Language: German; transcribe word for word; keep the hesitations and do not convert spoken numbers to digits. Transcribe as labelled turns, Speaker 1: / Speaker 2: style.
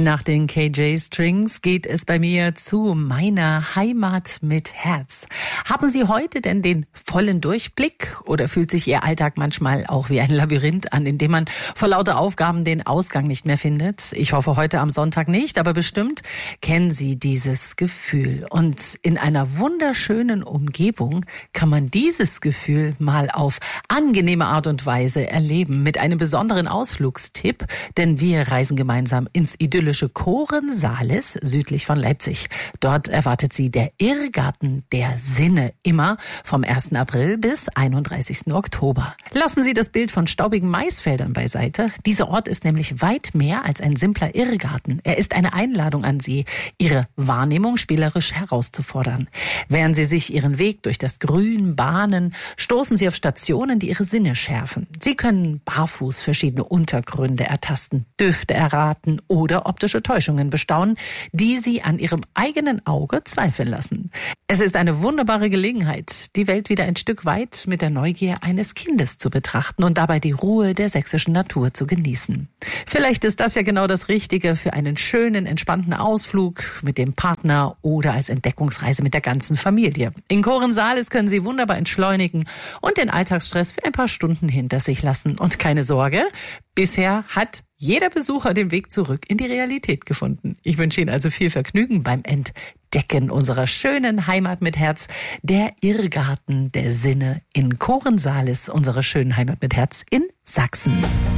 Speaker 1: Nach den K J Strings geht es bei mir zu meiner Heimat mit Herz. Haben Sie heute denn den vollen Durchblick oder fühlt sich Ihr Alltag manchmal auch wie ein Labyrinth an, in dem man vor lauter Aufgaben den Ausgang nicht mehr findet? Ich hoffe heute am Sonntag nicht, aber bestimmt kennen Sie dieses Gefühl. Und in einer wunderschönen Umgebung kann man dieses Gefühl mal auf angenehme Art und Weise erleben mit einem besonderen Ausflugstipp, denn wir reisen gemeinsam ins idyllische Kohren-Sahlis südlich von Leipzig. Dort erwartet Sie der Irrgarten der Sinne, immer vom ersten April bis einunddreißigsten Oktober. Lassen Sie das Bild von staubigen Maisfeldern beiseite. Dieser Ort ist nämlich weit mehr als ein simpler Irrgarten. Er ist eine Einladung an Sie, Ihre Wahrnehmung spielerisch herauszufordern. Während Sie sich Ihren Weg durch das Grün bahnen, stoßen Sie auf Stationen, die Ihre Sinne schärfen. Sie können barfuß verschiedene Untergründe ertasten, Düfte erraten oder optische Täuschungen bestaunen, die Sie an Ihrem eigenen Auge zweifeln lassen. Es ist eine wunderbare Gelegenheit, die Welt wieder ein Stück weit mit der Neugier eines Kindes zu betrachten und dabei die Ruhe der sächsischen Natur zu genießen. Vielleicht ist das ja genau das Richtige für einen schönen, entspannten Ausflug mit dem Partner oder als Entdeckungsreise mit der ganzen Familie. In Kohren-Sahlis können Sie wunderbar entschleunigen und den Alltagsstress für ein paar Stunden hinter sich lassen. Und keine Sorge, bisher hat jeder Besucher den Weg zurück in die Realität gefunden. Ich wünsche Ihnen also viel Vergnügen beim Entdecken unserer schönen Heimat mit Herz, der Irrgarten der Sinne in Kohren-Sahlis, unsere schönen Heimat mit Herz in Sachsen.